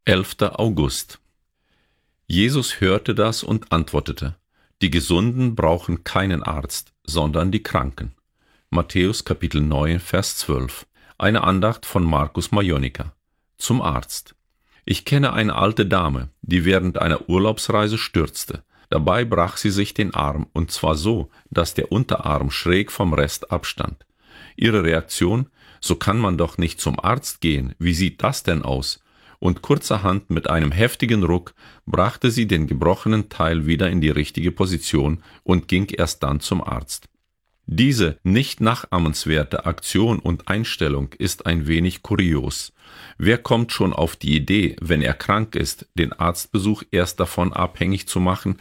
11. August. Jesus hörte das und antwortete: Die Gesunden brauchen keinen Arzt, sondern die Kranken. Matthäus Kapitel 9, Vers 12. Eine Andacht von Markus Majonika. Zum Arzt. Ich kenne eine alte Dame, die während einer Urlaubsreise stürzte. Dabei brach sie sich den Arm, und zwar so, dass der Unterarm schräg vom Rest abstand. Ihre Reaktion: So kann man doch nicht zum Arzt gehen, wie sieht das denn aus? Und kurzerhand mit einem heftigen Ruck brachte sie den gebrochenen Teil wieder in die richtige Position und ging erst dann zum Arzt. Diese nicht nachahmenswerte Aktion und Einstellung ist ein wenig kurios. Wer kommt schon auf die Idee, wenn er krank ist, den Arztbesuch erst davon abhängig zu machen,